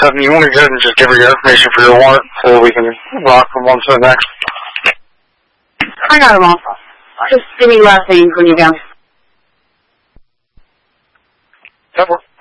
something, you want to go ahead and just give her your information for your warrant so we can rock from one to the next? I got them all. Just give me the last name when you go. That works.